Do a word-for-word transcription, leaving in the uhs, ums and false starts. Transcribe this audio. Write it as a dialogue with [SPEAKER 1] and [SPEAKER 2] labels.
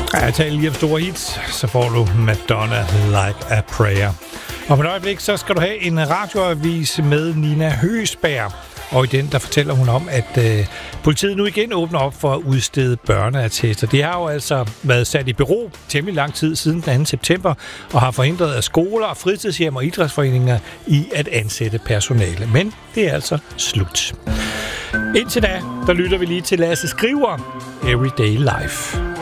[SPEAKER 1] Jeg taler lige om store hits, så får du Madonna Like a Prayer. Og på et øjeblik, så skal du have en radioavis med Nina Høgsberg. Og i den, der fortæller hun om, at øh, politiet nu igen åbner op for at udstede børneattester. Det har jo altså været sat i bero temmelig lang tid siden den anden september, og har forhindret af skoler, fritidshjem og idrætsforeninger i at ansætte personale. Men det er altså slut. Indtil da, der lytter vi lige til Lasse Skriver, Everyday Life.